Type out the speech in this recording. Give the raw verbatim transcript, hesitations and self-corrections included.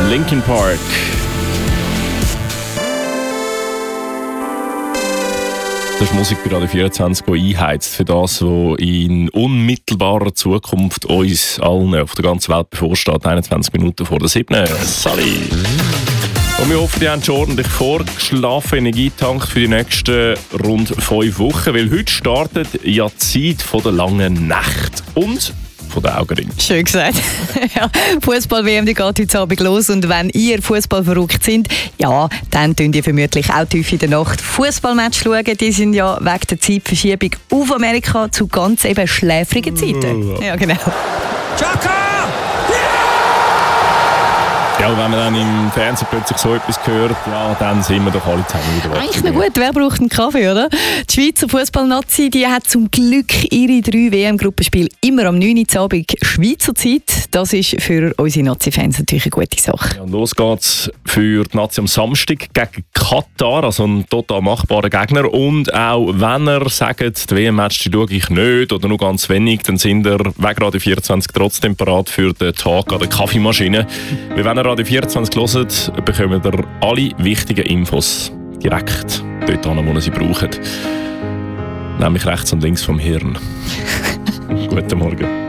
Linkin Park. Das ist Musik bei Radio vierundzwanzig, die einheizt für das, was in unmittelbarer Zukunft uns allen auf der ganzen Welt bevorsteht. einundzwanzig Minuten vor der siebten. Sali! Und wir hoffen, ihr habt schon ordentlich vorgeschlafen, Energie tankt für die nächsten rund fünf Wochen, weil heute startet ja die Zeit der langen Nacht und von der Augenringe. Schön gesagt. Ja, Fußball-W M, die geht heute Abend los und wenn ihr Fußball verrückt sind, ja, dann könnt ihr vermutlich auch tief in der Nacht Fußballmatch schauen. Die sind ja wegen der Zeitverschiebung auf Amerika zu ganz eben schläfrigen Zeiten. Ja, genau. Chaka! Ja, wenn man dann im Fernsehen plötzlich so etwas hört, ja, dann sind wir doch alle zusammen wieder. Eigentlich noch gut, wer braucht einen Kaffee, oder? Die Schweizer Fußball-Nazi, die hat zum Glück ihre drei W M-Gruppenspiele immer am neun Uhr Abend Schweizer Zeit. Das ist für unsere Nazi-Fans natürlich eine gute Sache. Ja, und los geht's für die Nazi am Samstag gegen Katar, also einen total machbaren Gegner. Und auch wenn ihr sagt, die W M-Match schaue ich nicht oder nur ganz wenig, dann sind ihr wegen Radio vierundzwanzig trotzdem parat für den Tag an der Kaffeemaschine. Weil wenn ihr Radio vierundzwanzig hört, bekommt ihr alle wichtigen Infos direkt dort an, wo ihr sie braucht. Nämlich rechts und links vom Hirn. Guten Morgen.